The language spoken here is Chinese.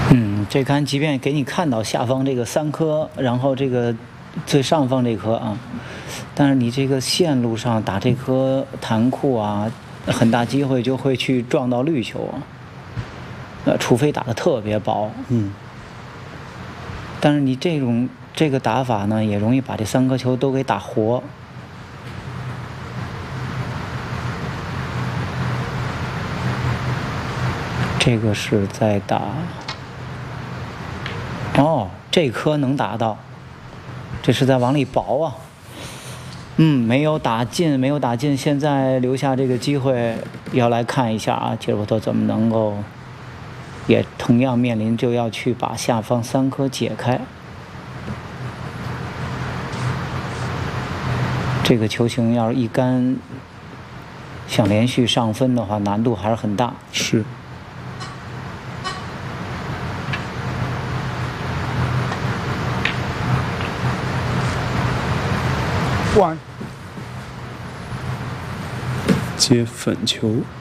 这杆即便给你看到下方这个3颗，然后这个最上方这颗啊，但是你这个线路上打这颗弹库啊，很大机会就会去撞到绿球啊。除非打得特别薄。但是你这个打法呢，也容易把这3颗球都给打活。这个是在打。哦，这颗能打到，这是在往里薄啊。没有打进，没有打进。现在留下这个机会，要来看一下啊，吉尔伯特怎么能够，也同样面临就要去把下方3颗解开。这个球形要是一杆想连续上分的话，难度还是很大。 是。接粉球。